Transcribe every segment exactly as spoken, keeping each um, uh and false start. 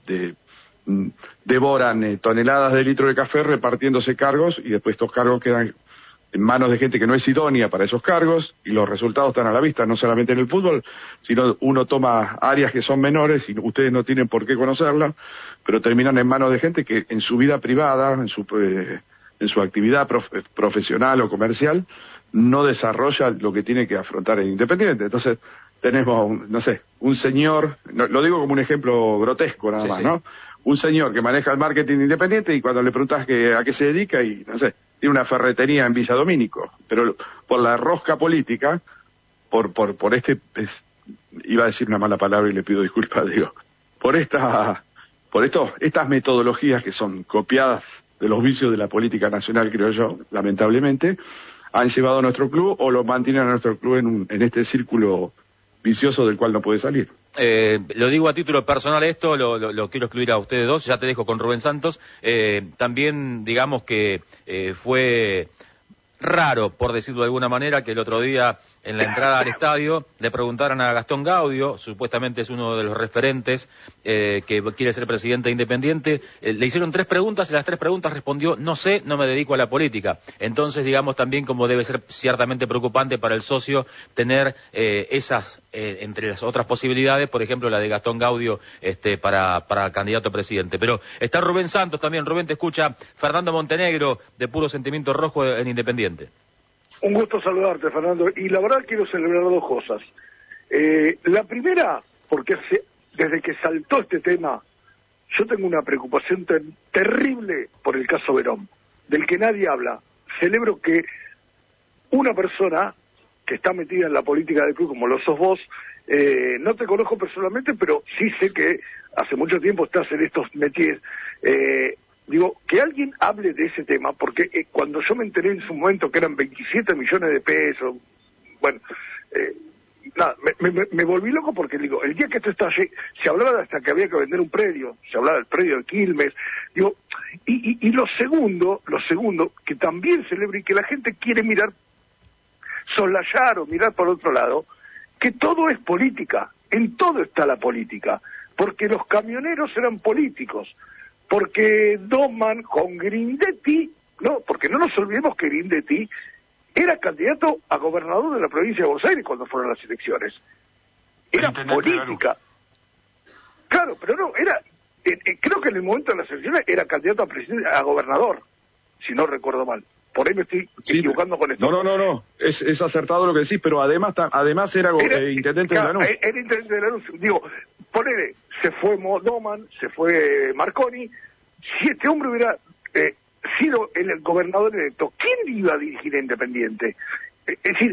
de mm, devoran eh, toneladas de litro de café repartiéndose cargos y después estos cargos quedan en manos de gente que no es idónea para esos cargos y los resultados están a la vista, no solamente en el fútbol, sino uno toma áreas que son menores y ustedes no tienen por qué conocerlas, pero terminan en manos de gente que en su vida privada, en su eh, en su actividad prof, profesional o comercial, no desarrolla lo que tiene que afrontar el Independiente. Entonces tenemos, un, no sé, un señor, no, lo digo como un ejemplo grotesco nada sí, más, sí. ¿no? Un señor que maneja el marketing independiente y cuando le preguntas que, a qué se dedica y, no sé, tiene una ferretería en Villa Domínico, pero por la rosca política, por por por este, es, iba a decir una mala palabra y le pido disculpas, digo, por esta, por esto, estas metodologías que son copiadas de los vicios de la política nacional, creo yo, lamentablemente, han llevado a nuestro club o lo mantienen a nuestro club en, un, en este círculo vicioso del cual no puede salir. Eh, lo digo a título personal esto, lo, lo, lo quiero excluir a ustedes dos, ya te dejo con Rubén Santos. Eh, también digamos que eh, fue raro, por decirlo de alguna manera, que el otro día en la entrada al estadio le preguntaran a Gastón Gaudio, supuestamente es uno de los referentes eh, que quiere ser presidente independiente, eh, le hicieron tres preguntas y las tres preguntas respondió, no sé, no me dedico a la política. Entonces, digamos también como debe ser ciertamente preocupante para el socio tener eh, esas, eh, entre las otras posibilidades, por ejemplo la de Gastón Gaudio este, para, para candidato a presidente. Pero está Rubén Santos también. Rubén, te escucha Fernando Montenegro, de Puro Sentimiento Rojo en Independiente. Un gusto saludarte, Fernando. Y la verdad quiero celebrar dos cosas. Eh, la primera, porque se, desde que saltó este tema, yo tengo una preocupación ter terrible por el caso Verón, del que nadie habla. Celebro que una persona que está metida en la política del club, como lo sos vos, eh, no te conozco personalmente, pero sí sé que hace mucho tiempo estás en estos métiers. Eh, Digo, que alguien hable de ese tema, porque eh, cuando yo me enteré en su momento que eran veintisiete millones de pesos, bueno, eh, nada, me, me, me volví loco porque digo, el día que esto estalló, se hablaba de hasta que había que vender un predio, se hablaba del predio de Quilmes, digo, y, y, y lo segundo, lo segundo, que también celebro y que la gente quiere mirar, soslayar o mirar por otro lado, que todo es política, en todo está la política, porque los camioneros eran políticos, porque Doman con Grindetti, no, porque no nos olvidemos que Grindetti era candidato a gobernador de la provincia de Buenos Aires cuando fueron las elecciones. Era política. Claro, pero no, era, eh, eh, creo que en el momento de las elecciones era candidato a presidente, a gobernador, si no recuerdo mal. Por ahí me estoy sí, equivocando con esto. No, no, no, no, es, es acertado lo que decís, pero además además era, era eh, intendente claro, de Lanús. Era intendente de Lanús, digo, ponele, se fue Doman, se fue Marconi, si este hombre hubiera eh, sido el gobernador electo, ¿quién iba a dirigir a Independiente? Eh, es decir,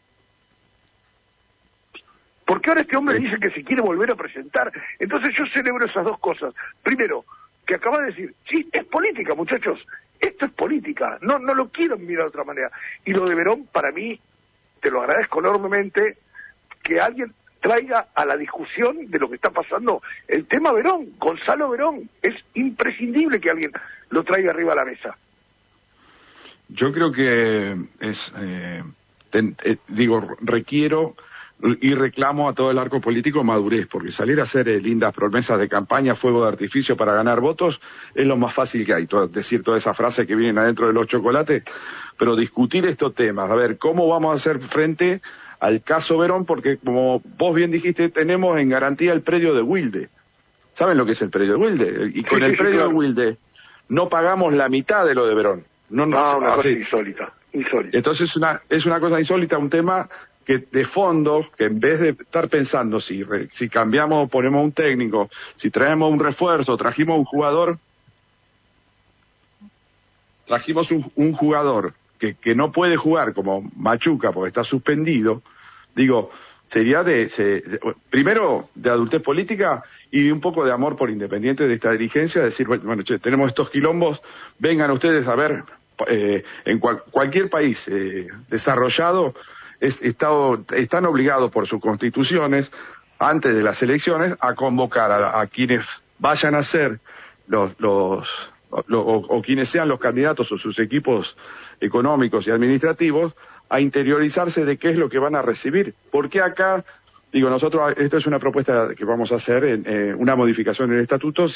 porque ahora este hombre dice que se quiere volver a presentar. Entonces yo celebro esas dos cosas. Primero, que acaba de decir, sí, es política, muchachos, esto es política, no, no lo quiero mirar de otra manera. Y lo de Verón, para mí, te lo agradezco enormemente, que alguien traiga a la discusión de lo que está pasando el tema Verón, Gonzalo Verón. Es imprescindible que alguien lo traiga arriba a la mesa. Yo creo que es, eh, ten, eh, digo, requiero y reclamo a todo el arco político madurez, porque salir a hacer eh, lindas promesas de campaña, fuego de artificio para ganar votos, es lo más fácil que hay, todo, decir toda esa frase que vienen adentro de los chocolates, pero discutir estos temas, a ver, ¿cómo vamos a hacer frente al caso Verón? Porque como vos bien dijiste, tenemos en garantía el predio de Wilde. ¿Saben lo que es el predio de Wilde? Y con sí, el sí, predio claro. de Wilde no pagamos la mitad de lo de Verón. No, no, no una así. cosa insólita, insólita. Entonces es una, es una cosa insólita, un tema que de fondo, que en vez de estar pensando si, si cambiamos, ponemos un técnico, si traemos un refuerzo, trajimos un jugador, trajimos un, un jugador que, que no puede jugar como Machuca porque está suspendido, digo, sería de, de, de primero de adultez política y de un poco de amor por Independiente de esta dirigencia, decir, bueno, che, tenemos estos quilombos, vengan ustedes a ver, eh, en cual, cualquier país eh, desarrollado, Es, estado, están obligados por sus constituciones, antes de las elecciones, a convocar a, a quienes vayan a ser los, los, los o, o quienes sean los candidatos o sus equipos económicos y administrativos, a interiorizarse de qué es lo que van a recibir. Porque acá, digo, nosotros, esto es una propuesta que vamos a hacer, en, eh, una modificación en el estatuto,